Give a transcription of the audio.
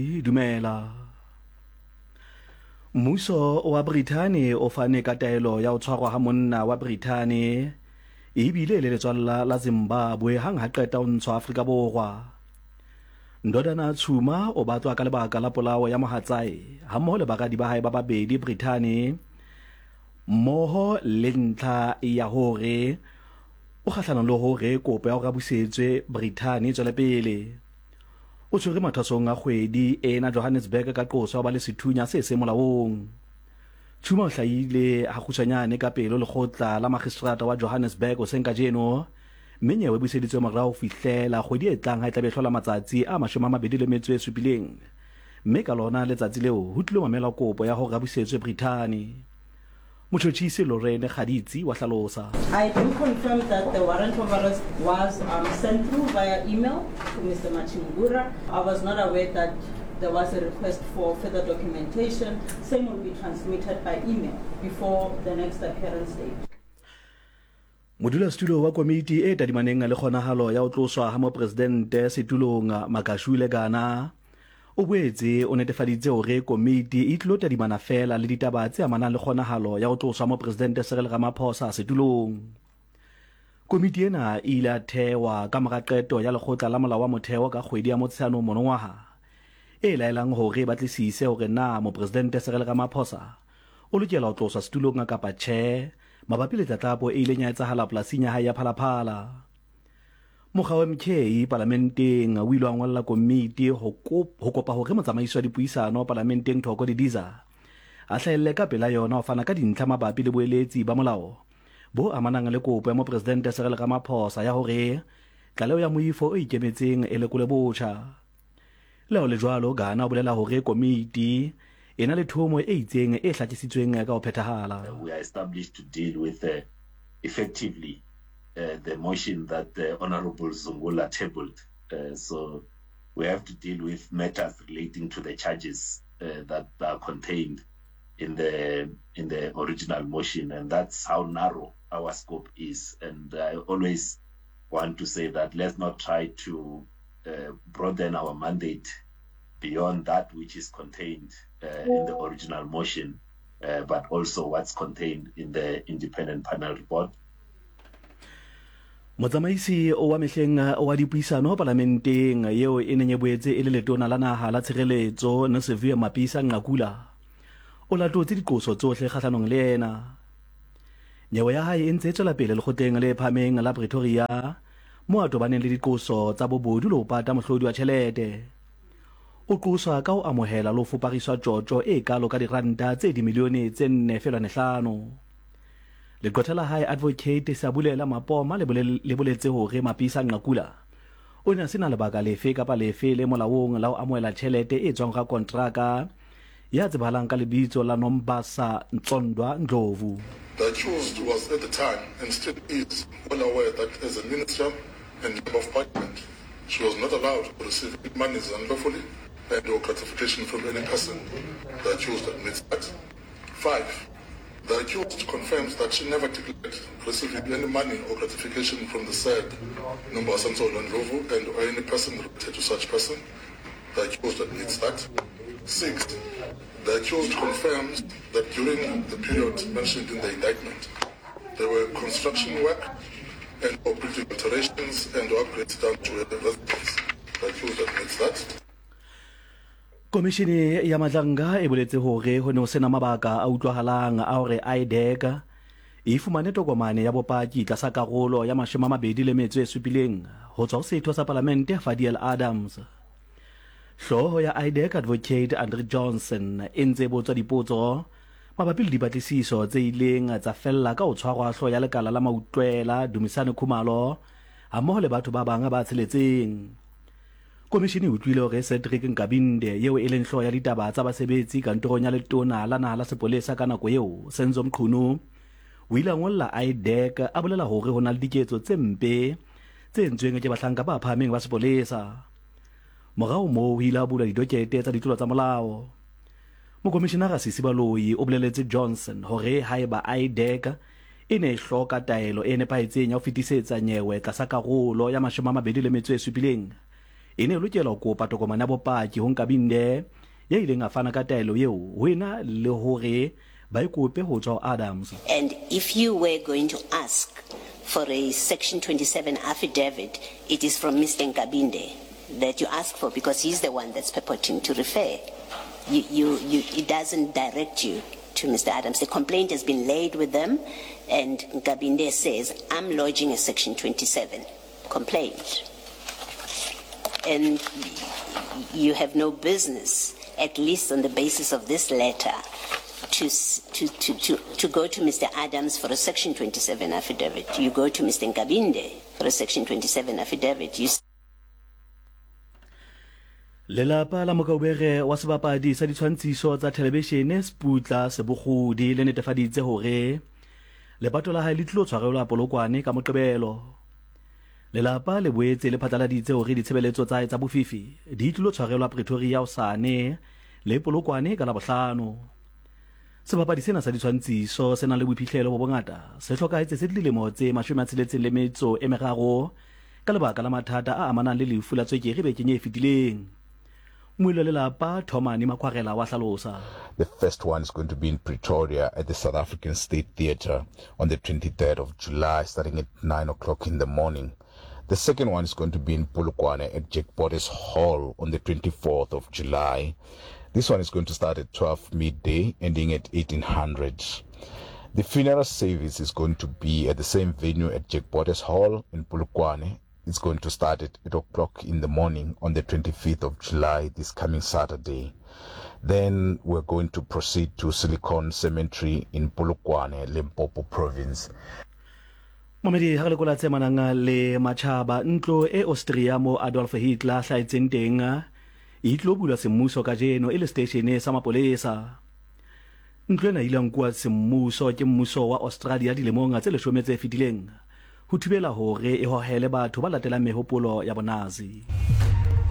Dumela. Mmuso wa Britain o fane ka taelo ya o tshwarwa ha monna wa Britain ebile le letswalla la Zimbabwe hang ha qeta o ntshwa Afrika Borwa. Ndodana Tshuma o batlwa ka lebaka la polao ya mohatsae ha mmoho le baradi ba hae ba babedi Britain mmoho le ntlha ya hore o kgahlano le hore kopo ya ho rabusetswe Britain tswele pele. O tshwere mathasong a kgwedi ena Johannesburg ka qoso ya ba le sethunya se molaong. Tshuma o hlahile ha kgutshwanyane ka pelo lekgotla la magistrata wa Johannesburg o senka jeno mme nyewe buseditswe morao fihlela kgwedi e tlang ha e tla be hlola matsatsi a 27 mme ka lona letsatsi leo ho tlile mamela kopo ya ho rabusetswe Britain. Motjhotjhisi Lorraine Khaditsi wa hlalosa. I do confirm that the warrant of arrest was sent through via email to Mr. Machingura. I was not aware that there was a request for further documentation. Same will be transmitted by email before the next appearance date. Modulasetulo wa komiti e tadimaneng le kgonahalo ya o tloswa ha mopresidente setulong Makashule Gana o boetse o netefaditse hore komiti e tlilo tadimana fela le ditaba tse amanang le kgonahalo ya o tloswa mopresidente Cyril Ramaphosa setulong. Komiti ena e ile a thewa ka mora qeto ya lekgotla la molao wa motheo ka kgwedi ya Motsheanong monongwaha e laelang hore ba tlisise hore na mopresidente Cyril Ramaphosa o lokela ho tloswa setulong kapa tjhe mabapi le tlatlapo e ileng ya etsahala polasing ya hae ya Phalaphala. Mokgawe MK parlamenteng o ile a ngolla komiti ho kopa hore motsamaiso wa dipuisano parlamenteng Thoko Didiza a hlahelle ka pela yona ho fana ka dintlha mabapi le boeletsi ba molao bo amanang le kopo ya mopresidente Cyril Ramaphosa ya hore tlaleho ya moifo o ikemetseng e lekole botjha. Leo le jwalo Gana o bolela hore komiti ena le thomo e itseng e hlatsisitsweng ka ho phethahala. We are established to deal with effectively the motion that the Honorable Zungula tabled. So we have to deal with matters relating to the charges that are contained in the original motion, and that's how narrow our scope is. And I always want to say that let's not try to broaden our mandate beyond that which is contained in the original motion, but also what's contained in the independent panel report. Motsamaisi o wa mehleng wa dipuisano parlamenteng yeo e neng e boetse e le letona la naha la tshireletso Nosiviwe Mapisa Nqakula o latotse diqoso tsohle kgahlanong le yena. Nyewe ya hae e ntse e tswela pele lekgotleng le phameng la Pretoria moo a tobaneng le diqoso tsa bobodu le ho pata mohlodi wa tjhelete. O qoswa ka ho amohela le ho fupariswa tjotjo e kalo ka diranta tse dimilione tse 4.5. Leqotha la hae advocate Sabulela Mapoma le boletse hore Mapisa Nqakula o ne a sena lebaka lefe kapa lefe le molaong la ho amohela tjhelete e tswang ka kontraka ya tsebahalang ka lebitso la Nombasa Ntsondwa Ndlovu. The accused was at the time and still is well aware that as a minister and member of parliament she was not allowed to receive monies unlawfully and or gratification from any person. The accused admits that. 5. The accused confirms that she never declared receiving any money or gratification from the said Nombasa Ntsondwa Ndlovu and or any person related to such person. The accused admits that. 6. The accused confirms that during the period mentioned in the indictment, there were construction work and or building alterations and or upgrades done to her residence. The accused admits that. Komishini ya Madlanga e boletse hore ho ne ho sena mabaka a utlwahalang a hore IDEC e fumane tokomane ya bopaki tlasa karolo ya 27 ho tswa ho setho sa parlamente Fadiel Adams. Hloho ya IDEC advocate Andrew Johnson e ntse botswa dipotso mabapi le dipatlisiso tse ileng tsa fella ka ho tshwarwa hloho ya lekala la Mautwela Dumisane Khumalo hammoho le batho ba bang ba tsheletseng. Komishini o tlile hore Cedric Nkabinde yeo e leng hloho ya ditaba tsa basebetsi kantorong ya letona la naha la sepolesa ka nako eo Senzo Mqunu o ile a ngolla IDEC a bolela hore ho na le diketso tse mpe tse entsweng ke bahlanka ba phameng ba sepolesa. Morao moo o ile a bula didokete tsa ditlolo tsa molao. Mokomishenara Sisibaloi o boleletse Johnson hore haeba IDEC e ne hloka taelo e nepahetseng ya ho fetisetsa nyewe tlasa karolo ya 27 e ne lokela ho kopa tokomane ya bopaki ho Nkabinde ya ileng a fana ka taelo eo ho ena le hore ba ikope ho tswa Adams. And if you were going to ask for a Section 27 affidavit, it is from Mr. Nkabinde that you ask for, because he's the one that's purporting to refer. It doesn't direct you to Mr. Adams. The complaint has been laid with them, and Nkabinde says, I'm lodging a Section 27 complaint. And you have no business, at least on the basis of this letter, to go to Mr. Adams for a Section 27 affidavit. You go to Mr. Nkabinde for a Section 27 affidavit. Lelapa la Mokaubere wa sebapadi sa ditshwantshiso tsa telebishene Sputla Sebogodi le netefaditse hore lepato la hae le tlilo tshwarelwa Polokwane ka Moqebelo. Lelapa le boetse le phatlaladitse hore ditshebeletso tsa tsa bofifi di tlilo tshwarelwa Pretoria hosane le Polokwane ka Labohlano. Sebapadi sena sa ditshwantshiso se na le boiphihlelo bo bongata se hlokahetse se dilemo tse 63 ka lebaka la mathata a amanang le lefu la tswekere bekeng e fetileng. The first one is going to be in Pretoria at the South African State Theatre on the 23rd of July, starting at 9 o'clock in the morning. The second one is going to be in Polokwane at Jack Bottas Hall on the 24th of July. This one is going to start at 12 midday, ending at 1800. The funeral service is going to be at the same venue at Jack Bottas Hall in Polokwane. It's going to start at 8 o'clock in the morning on the 25th of July, this coming Saturday. Then we're going to proceed to Silicon Cemetery in Polokwane, Limpopo Province. Momedi ha re kola tse mananga le Machaba ntlo e Austria mo Adolf Hitler hlaitseng teng e tlo bula semmuso ka jeno ile station e sa mapolesa. Ntlo ena ile nkwa semmuso ke mmuso wa Australia dilemong tse 10 tse fetileng ho thibela hore e hohele batho ba latela mehopolo ya bonazi.